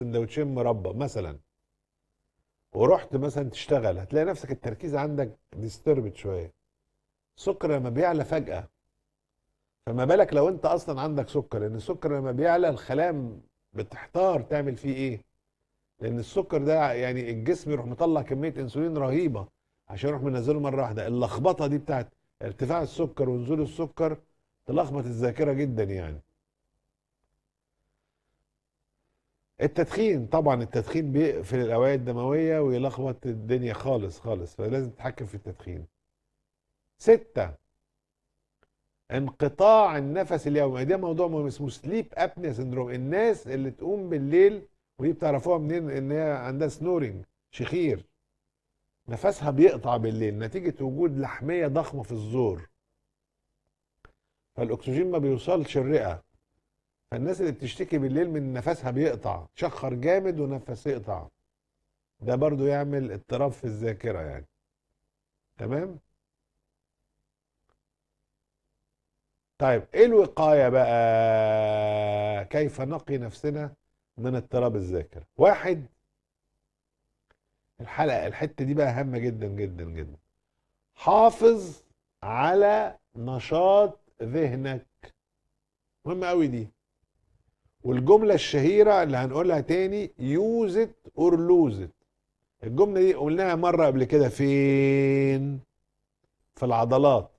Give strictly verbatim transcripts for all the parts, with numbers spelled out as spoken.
سندوتشين مربى مثلا، ورحت مثلا تشتغل، هتلاقي نفسك التركيز عندك ديستربت شويه. السكر لما بيعلى فجأة، فما بالك لو انت اصلا عندك سكر، لان السكر لما بيعلى الخلايا بتحتار تعمل فيه ايه، لان السكر ده يعني الجسم يروح مطلع كميه انسولين رهيبه عشان يروح منزله مره واحده. اللخبطه دي بتاعت ارتفاع السكر ونزول السكر تلخبط الذاكره جدا يعني. التدخين طبعا، التدخين بيقفل الاوعيه الدمويه ويلخبط الدنيا خالص خالص، فلازم تتحكم في التدخين. ستة، انقطاع النفس اليومي. ده موضوع مهم اسمه سليب ابنيا سندروم. الناس اللي تقوم بالليل، ودي بتعرفوها منين؟ ان هي عندها سنورنج، شخير، نفسها بيقطع بالليل نتيجة وجود لحمية ضخمة في الزور، فالاكسجين ما بيوصلش الرئة. فالناس اللي بتشتكي بالليل من نفسها بيقطع، تشخر جامد ونفس يقطع، ده برضو يعمل اضطراب في الذاكرة يعني. تمام. طيب ايه الوقاية بقى؟ كيف نقي نفسنا من اضطراب الذاكرة؟ واحد، الحلقة الحتة دي بقى هامة جدا جدا جدا، حافظ على نشاط ذهنك. مهمة قوي دي. والجملة الشهيرة اللي هنقولها تاني، use it or lose it. الجملة دي قلناها مرة قبل كده، فين؟ في العضلات.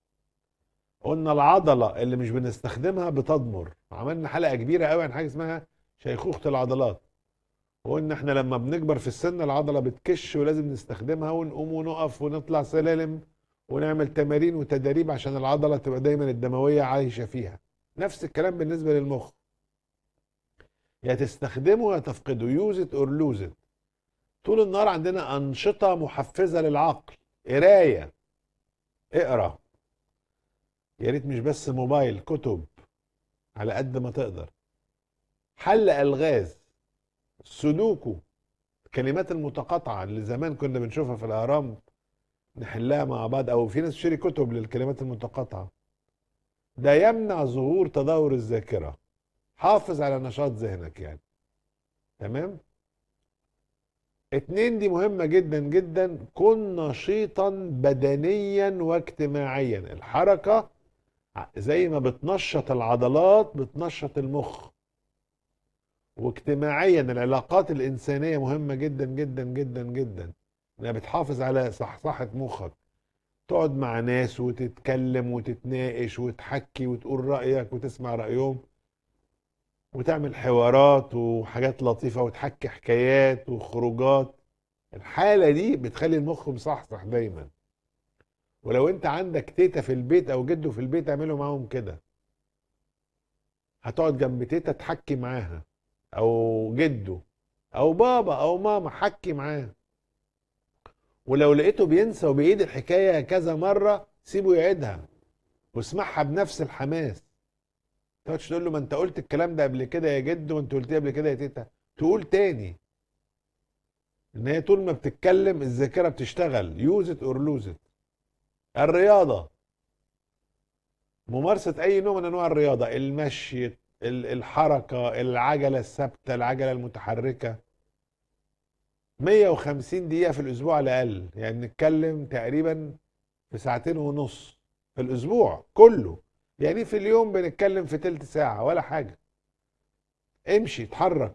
قلنا العضلة اللي مش بنستخدمها بتضمر. عملنا حلقة كبيرة قوي عن حاجة اسمها شيخوخة العضلات، وقلنا احنا لما بنكبر في السن العضلة بتكش ولازم نستخدمها، ونقوم ونقف ونطلع سلالم ونعمل تمارين وتدريب عشان العضلة تبقى دايما الدموية عايشة فيها. نفس الكلام بالنسبة للمخ، يا تستخدمه يا تفقده، use it or lose it. طول النهار عندنا أنشطة محفزة للعقل. قراية، اقرا، يا ريت مش بس موبايل، كتب على قد ما تقدر. حل ألغاز، سودوكو، الكلمات المتقاطعة اللي زمان كنا بنشوفها في الأهرام نحلها مع بعض، أو في ناس تشتري كتب للكلمات المتقاطعة. ده يمنع ظهور تدهور الذاكرة. حافظ على نشاط ذهنك يعني. تمام. اتنين، دي مهمة جدا جدا، كن نشيطا بدنيا واجتماعيا. الحركة زي ما بتنشط العضلات بتنشط المخ. واجتماعيا العلاقات الإنسانية مهمة جدا جدا جدا جدا، انها بتحافظ على صحصحة مخك. تقعد مع ناس وتتكلم وتتناقش وتحكي وتقول رأيك وتسمع رأيهم، وتعمل حوارات وحاجات لطيفة وتحكي حكايات وخروجات. الحالة دي بتخلي المخ مصحصح دايما. ولو انت عندك تيتا في البيت او جده في البيت اعملوا معاهم كده. هتقعد جنب تيتا تحكي معاها، او جده او بابا او ماما، حكي معاه. ولو لقيته بينسى وبيعيد الحكاية كذا مرة، سيبه يعيدها واسمعها بنفس الحماس. تقعدش تقول له ما انت قلت الكلام ده قبل كده يا جد، وانت قلت قبل كده يا تيتا. تقول تاني. ان هي طول ما بتتكلم الذاكرة بتشتغل. يوز ات اور لوز ات. الرياضة، ممارسة أي نوع من أنواع الرياضة، المشي، ال- الحركة، العجلة الثابتة، العجلة المتحركة. مية وخمسين دقيقة في الأسبوع على الأقل، يعني نتكلم تقريبا في ساعتين ونص في الأسبوع كله. يعني في اليوم بنتكلم في تلت ساعة ولا حاجة. امشي، اتحرك،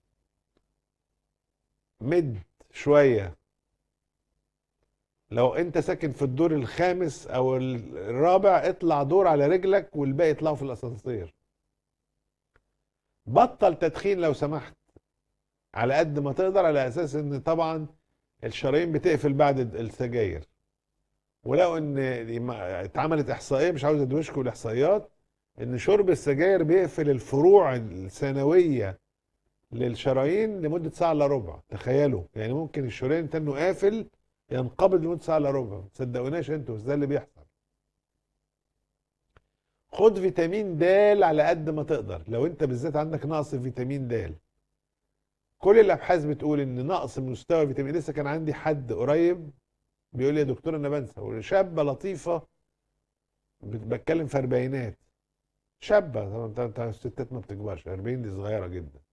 مد شوية. لو انت ساكن في الدور الخامس او الرابع، اطلع دور على رجلك والباقي يطلعوا في الاسانسير. بطل تدخين لو سمحت على قد ما تقدر، على اساس ان طبعا الشرايين بتقفل بعد السجاير. ولو ان اتعملت احصائيه، مش عاوز ادوشكم الاحصائيات، ان شرب السجاير بيقفل الفروع الثانويه للشرايين لمده ساعه الا ربع. تخيلوا يعني ممكن الشريان تنه قافل ينقبض لمده ساعه الا ربع. ما تصدقوناش انتوا بس ده اللي بيحصل. خد فيتامين د على قد ما تقدر لو انت بالذات عندك نقص في فيتامين د. كل الابحاث بتقول ان نقص مستوى فيتامين، لسه كان عندي حد قريب بيقول لي يا دكتور انا بنسى، وشابه لطيفه بتكلم في اربعينات، شابه طبعا، انت انت الستات ما بتكبرش، اربعين دي صغيره جدا.